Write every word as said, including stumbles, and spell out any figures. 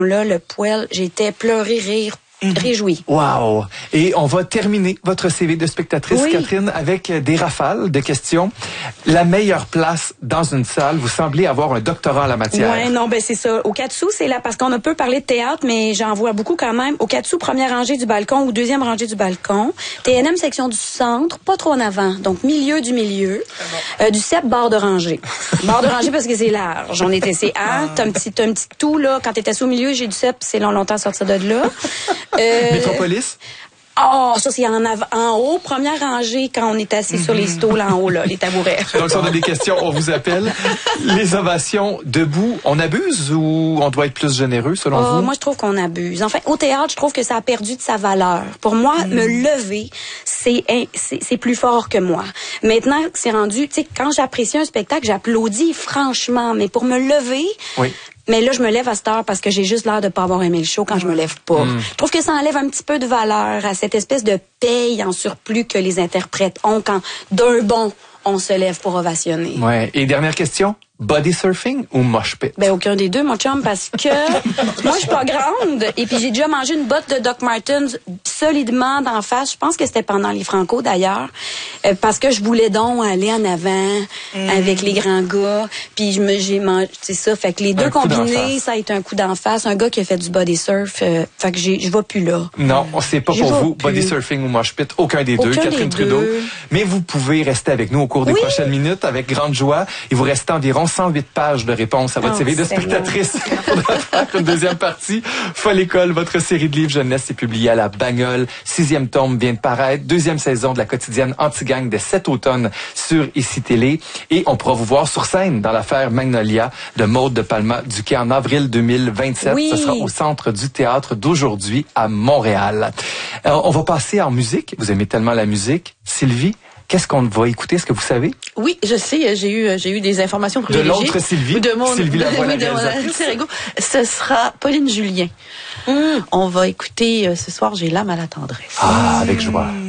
Là, le poêle, j'étais pleurer, rire, réjouie. Wow! Et on va terminer votre C V de spectatrice, oui. Catherine, avec des rafales de questions. La meilleure place dans une salle, vous semblez avoir un doctorat en la matière. Ouais, non, ben c'est ça. Au Katsu, c'est là, parce qu'on a peu parlé de théâtre, mais j'en vois beaucoup quand même. Au Katsu, première rangée du balcon ou deuxième rangée du balcon. T N M, section du centre, pas trop en avant. Donc, milieu du milieu. Euh, du C E P, bord de rangée. Bord de rangée parce que c'est large. On était C A, t'as un petit, t'as un petit tout, là. Quand t'étais au milieu, j'ai du C E P, c'est long, longtemps à sortir de là. Euh, Métropolis? Oh, ça, c'est en, av- en haut, première rangée, quand on est assis mm-hmm. sur les stools en haut, là, les tabourets. Donc, si on a des questions, on vous appelle. Les ovations debout, on abuse ou on doit être plus généreux, selon oh, vous? Moi, je trouve qu'on abuse. Enfin, au théâtre, je trouve que ça a perdu de sa valeur. Pour moi, mm. me lever, c'est, c'est, c'est plus fort que moi. Maintenant, c'est rendu, tu sais, quand j'apprécie un spectacle, j'applaudis franchement, mais pour me lever... Oui. Mais là, je me lève à cette heure parce que j'ai juste l'air de pas avoir aimé le show quand je me lève pas. Mm. Je trouve que ça enlève un petit peu de valeur à cette espèce de paye en surplus que les interprètes ont quand, d'un bond, on se lève pour ovationner. Ouais. Et dernière question, body surfing ou mosh pit? Ben, aucun des deux, mon chum, parce que moi, je suis pas grande. Et puis, j'ai déjà mangé une botte de Doc Martens solidement d'en face. Je pense que c'était pendant les Franco, d'ailleurs. Euh, parce que je voulais donc aller en avant mm. avec les grands gars. Puis, je me, j'ai mangé, c'est ça. Fait que les deux combinés, ça a été un coup d'en face. Un gars qui a fait du body surf. Euh, fait que j'ai, je vais plus là. Non, c'est pas je pour vous. Plus. Body surfing ou mosh pit, aucun des aucun deux. Catherine des Trudeau. Deux. Mais vous pouvez rester avec nous au cours des oui. prochaines minutes avec grande joie. Il vous reste environ cent huit pages de réponses à votre oh, C V de spectatrice. On va faire une deuxième partie. Folle école, votre série de livres jeunesse est publiée à la Bagnole. Sixième tome vient de paraître. Deuxième saison de la quotidienne Anti-Gang dès cet automne sur Ici Télé. Et on pourra vous voir sur scène dans l'affaire Magnolia de Maude de Palma-Duquet en avril deux mille vingt-sept. Oui. Ce sera au Centre du théâtre d'aujourd'hui à Montréal. Alors, on va passer en musique. Vous aimez tellement la musique. Sylvie, qu'est-ce qu'on va écouter? Est-ce que vous savez? Oui, je sais. J'ai eu, j'ai eu des informations privilégiées. De l'autre Sylvie? De mon, Sylvie de, Lavoie, oui, la de réalisatrice. mon, ce sera Pauline Julien. Mm. On va écouter, euh, ce soir, J'ai l'âme à la tendresse. Ah, avec joie.